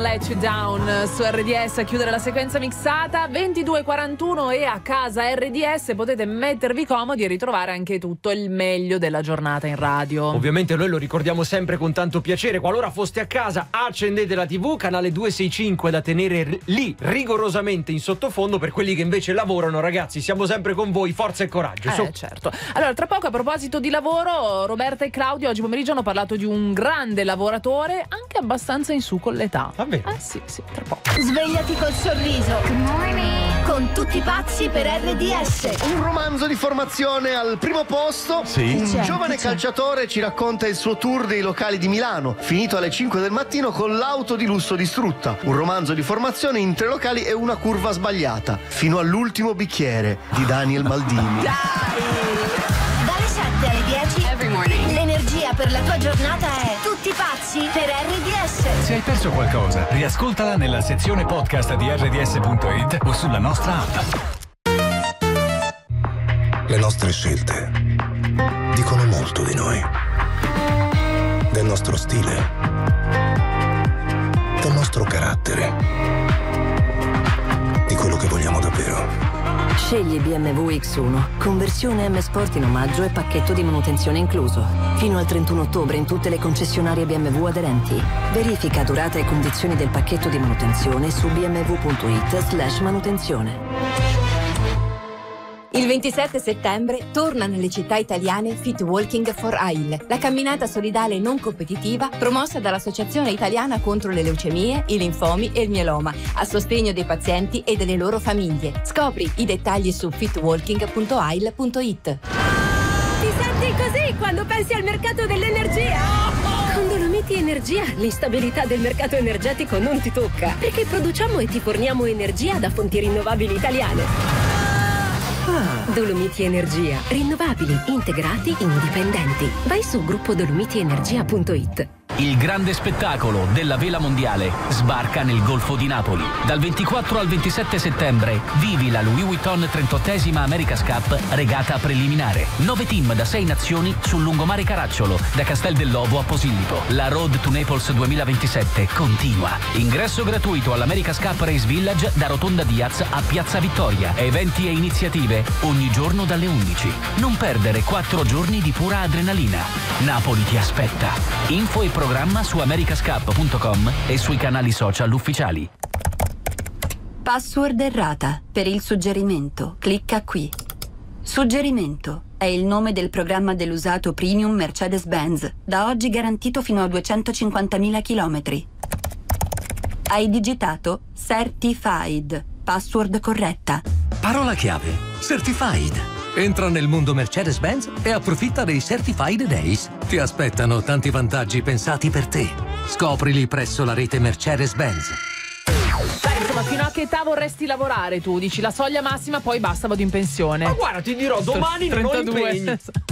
Let You Down su RDS a chiudere la sequenza mixata. 22:41 e a casa RDS potete mettervi comodi e ritrovare anche tutto il meglio della giornata in radio. Ovviamente noi lo ricordiamo sempre con tanto piacere. Qualora foste a casa, accendete la TV, canale 265 da tenere lì rigorosamente in sottofondo. Per quelli che invece lavorano, ragazzi, siamo sempre con voi, forza e coraggio. Certo. Allora, tra poco, a proposito di lavoro, Roberta e Claudio oggi pomeriggio hanno parlato di un grande lavoratore, anche abbastanza in su con l'età. Va bene. Sì, tra poco. Svegliati col sorriso. Good morning. Con tutti pazzi per RDS. Un romanzo di formazione al primo posto. Sì. Un giovane calciatore ci racconta il suo tour dei locali di Milano, finito alle 5 del mattino con l'auto di lusso distrutta. Un romanzo di formazione in 3 locali e una curva sbagliata, fino all'ultimo bicchiere di Daniel Maldini. Dalle 7 alle 10 every morning. L'energia per la tua giornata è Tutti pazzi per RDS. Se hai perso qualcosa, riascoltala nella sezione podcast di rds.it o sulla nostra app. Le nostre scelte dicono molto di noi, del nostro stile, del nostro carattere, di quello che vogliamo davvero. Scegli BMW X1, conversione M Sport in omaggio e pacchetto di manutenzione incluso. Fino al 31 ottobre in tutte le concessionarie BMW aderenti. Verifica durata e condizioni del pacchetto di manutenzione su bmw.it/manutenzione. Il 27 settembre torna nelle città italiane Fit Walking for AIL, la camminata solidale non competitiva promossa dall'Associazione Italiana contro le leucemie, i linfomi e il mieloma, a sostegno dei pazienti e delle loro famiglie. Scopri i dettagli su fitwalking.ail.it. Ti senti così quando pensi al mercato dell'energia? Con Dolomiti Energia l'instabilità del mercato energetico non ti tocca, perché produciamo e ti forniamo energia da fonti rinnovabili italiane. Dolomiti Energia. Rinnovabili, integrati, indipendenti. Vai su gruppodolomitienergia.it. Il grande spettacolo della vela mondiale sbarca nel Golfo di Napoli. Dal 24 al 27 settembre vivi la Louis Vuitton 38esima America's Cup regata preliminare. 9 team da 6 nazioni sul lungomare Caracciolo, da Castel dell'Ovo a Posillipo. La Road to Naples 2027 continua. Ingresso gratuito all'America's Cup Race Village da Rotonda Diaz a Piazza Vittoria. Eventi e iniziative ogni giorno dalle 11. Non perdere 4 giorni di pura adrenalina. Napoli ti aspetta. Info e programma su americascup.com e sui canali social ufficiali. Password errata. Per il suggerimento, clicca qui. Suggerimento è il nome del programma dell'usato premium Mercedes-Benz, da oggi garantito fino a 250.000 chilometri. Hai digitato Certified. Password corretta. Parola chiave: Certified. Entra nel mondo Mercedes-Benz e approfitta dei Certified Days. Ti aspettano tanti vantaggi pensati per te. Scoprili presso la rete Mercedes-Benz. Dai, insomma, fino a che età vorresti lavorare tu? Dici la soglia massima, poi basta, vado in pensione. Ma guarda, ti dirò, domani non ho 32. impegni.